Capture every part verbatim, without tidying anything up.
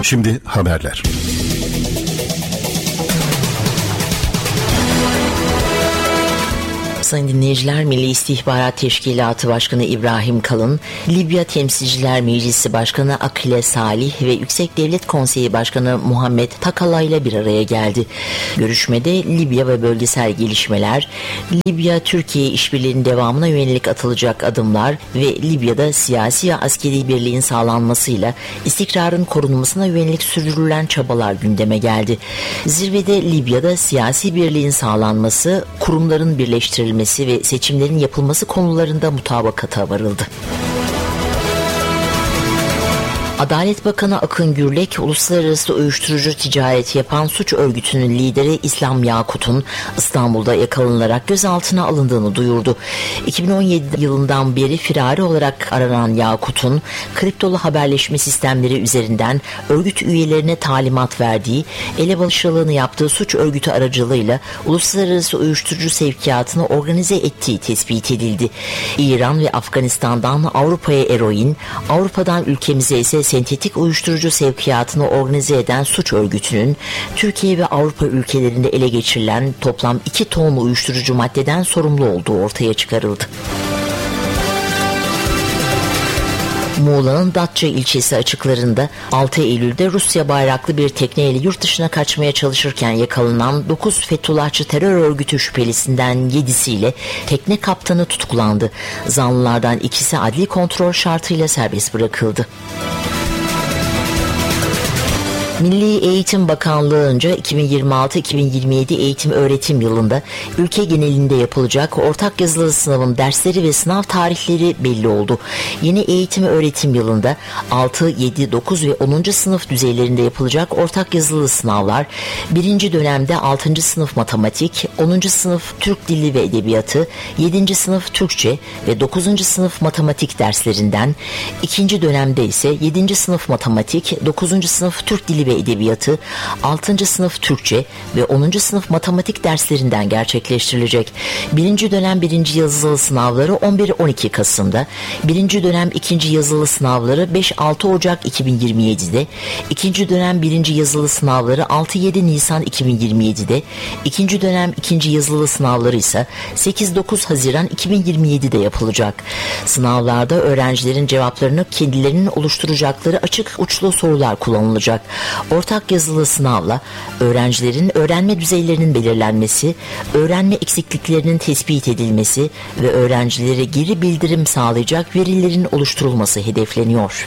Şimdi haberler. Sayın dinleyiciler, Milli İstihbarat Teşkilatı Başkanı İbrahim Kalın, Libya Temsilciler Meclisi Başkanı Akile Salih ve Yüksek Devlet Konseyi Başkanı Muhammed Takala ile bir araya geldi. Görüşmede Libya ve bölgesel gelişmeler, Libya-Türkiye işbirliğinin devamına yönelik atılacak adımlar ve Libya'da siyasi ve askeri birliğin sağlanmasıyla istikrarın korunmasına yönelik sürdürülen çabalar gündeme geldi. Zirvede Libya'da siyasi birliğin sağlanması, kurumların birleştirilmesi ve seçimlerin yapılması konularında mutabakata varıldı. Adalet Bakanı Akın Gürlek, uluslararası uyuşturucu ticareti yapan suç örgütünün lideri İslam Yakut'un İstanbul'da yakalanılarak gözaltına alındığını duyurdu. iki bin on yedi yılından beri firari olarak aranan Yakut'un kriptolu haberleşme sistemleri üzerinden örgüt üyelerine talimat verdiği, elebaşılığını yaptığı suç örgütü aracılığıyla uluslararası uyuşturucu sevkiyatını organize ettiği tespit edildi. İran ve Afganistan'dan Avrupa'ya eroin, Avrupa'dan ülkemize ise sentetik uyuşturucu sevkiyatını organize eden suç örgütünün Türkiye ve Avrupa ülkelerinde ele geçirilen toplam iki ton uyuşturucu maddeden sorumlu olduğu ortaya çıkarıldı. Muğla'nın Datça ilçesi açıklarında altı Eylül'de Rusya bayraklı bir tekneyle yurt dışına kaçmaya çalışırken yakalanan dokuz Fethullahçı terör örgütü şüphelisinden yedisiyle tekne kaptanı tutuklandı. Zanlılardan ikisi adli kontrol şartıyla serbest bırakıldı. Milli Eğitim Bakanlığı'nca iki bin yirmi altı iki bin yirmi yedi eğitim öğretim yılında ülke genelinde yapılacak ortak yazılı sınavın dersleri ve sınav tarihleri belli oldu. Yeni eğitim öğretim yılında altı, yedi, dokuz ve onuncu sınıf düzeylerinde yapılacak ortak yazılı sınavlar birinci dönemde altıncı sınıf matematik, onuncu sınıf Türk Dili ve Edebiyatı, yedinci sınıf Türkçe ve dokuzuncu sınıf matematik derslerinden, ikinci dönemde ise yedinci sınıf matematik, dokuzuncu sınıf Türk Dili ve Edebiyatı, altıncı sınıf Türkçe ve onuncu sınıf matematik derslerinden gerçekleştirilecek. Birinci dönem birinci yazılı sınavları on bir on iki Kasım'da, birinci dönem ikinci yazılı sınavları beş altı Ocak iki bin yirmi yedi'de, ikinci dönem birinci yazılı sınavları altı yedi Nisan iki bin yirmi yedi'de, ikinci dönem ikinci yazılı sınavları ise sekiz dokuz Haziran iki bin yirmi yedi'de yapılacak. Sınavlarda öğrencilerin cevaplarını kendilerinin oluşturacakları açık uçlu sorular kullanılacak. Ortak yazılı sınavla öğrencilerin öğrenme düzeylerinin belirlenmesi, öğrenme eksikliklerinin tespit edilmesi ve öğrencilere geri bildirim sağlayacak verilerin oluşturulması hedefleniyor.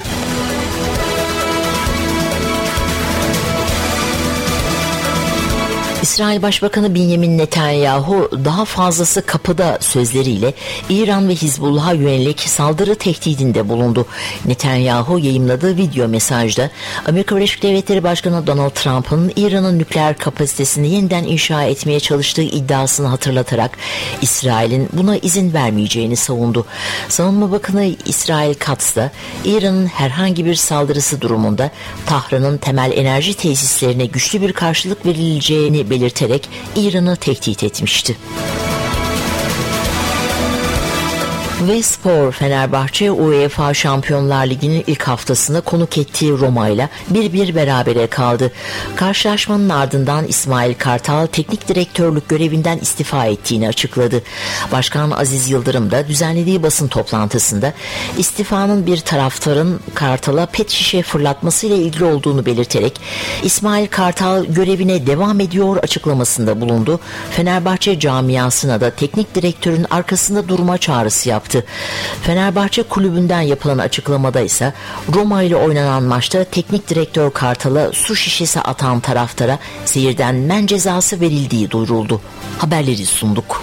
İsrail Başbakanı Benjamin Netanyahu daha fazlası kapıda sözleriyle İran ve Hizbullah'a yönelik saldırı tehdidinde bulundu. Netanyahu yayımladığı video mesajda Amerika Birleşik Devletleri Başkanı Donald Trump'ın İran'ın nükleer kapasitesini yeniden inşa etmeye çalıştığı iddiasını hatırlatarak İsrail'in buna izin vermeyeceğini savundu. Savunma Bakanı İsrail Katz da İran'ın herhangi bir saldırısı durumunda Tahran'ın temel enerji tesislerine güçlü bir karşılık verileceğini belirterek İran'ı tehdit etmişti. Ve spor, Fenerbahçe UEFA Şampiyonlar Ligi'nin ilk haftasında konuk ettiği Roma ile bir bir berabere kaldı. Karşılaşmanın ardından İsmail Kartal teknik direktörlük görevinden istifa ettiğini açıkladı. Başkan Aziz Yıldırım da düzenlediği basın toplantısında istifanın bir taraftarın Kartal'a pet şişe fırlatmasıyla ilgili olduğunu belirterek İsmail Kartal görevine devam ediyor açıklamasında bulundu. Fenerbahçe camiasına da teknik direktörün arkasında durma çağrısı yaptı. Fenerbahçe kulübünden yapılan açıklamada ise Roma ile oynanan maçta teknik direktör Kartal'a su şişesi atan taraftara seyirden men cezası verildiği duyuruldu. Haberleri sunduk.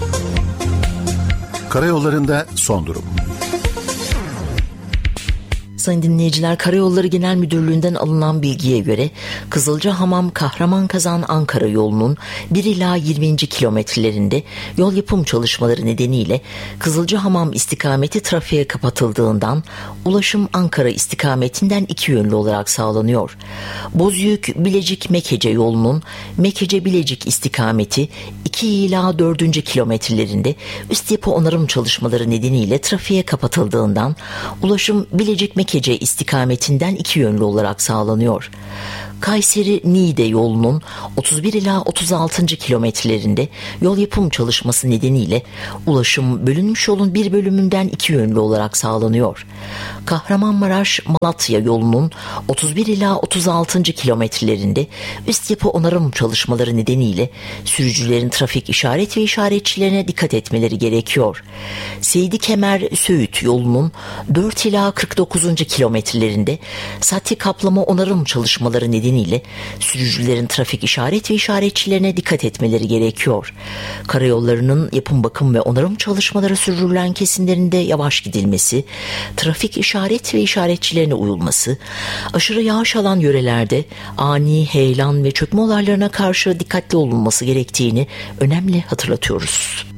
Karayollarında son durum. Sayın dinleyiciler, Karayolları Genel Müdürlüğü'nden alınan bilgiye göre Kızılcahamam Kahramanmaraş Ankara yolunun bir ila yirminci kilometrelerinde yol yapım çalışmaları nedeniyle Kızılcahamam istikameti trafiğe kapatıldığından ulaşım Ankara istikametinden iki yönlü olarak sağlanıyor. Bozüyük Bilecik Mekece yolunun Mekece Bilecik istikameti iki ila dördüncü kilometrelerinde üst yapı onarım çalışmaları nedeniyle trafiğe kapatıldığından ulaşım Bilecik Mekece istikametinden iki yönlü olarak sağlanıyor. Kayseri-Niğde yolunun otuz bir ila otuz altıncı kilometrelerinde yol yapım çalışması nedeniyle ulaşım bölünmüş yolun bir bölümünden iki yönlü olarak sağlanıyor. Kahramanmaraş-Malatya yolunun otuz bir ila otuz altıncı kilometrelerinde üst yapı onarım çalışmaları nedeniyle sürücülerin trafik işaret ve işaretçilerine dikkat etmeleri gerekiyor. Seydi Kemer-Söğüt yolunun dört ila kırk dokuzuncu kilometrelerinde sati kaplama onarım çalışmaları nedeniyle nedeniyle sürücülerin trafik işaret ve işaretçilerine dikkat etmeleri gerekiyor. Karayollarının yapım bakım ve onarım çalışmaları sürdürülen kesimlerinde yavaş gidilmesi, trafik işaret ve işaretçilerine uyulması, aşırı yağış alan yörelerde ani heyelan ve çökme olaylarına karşı dikkatli olunması gerektiğini önemli hatırlatıyoruz.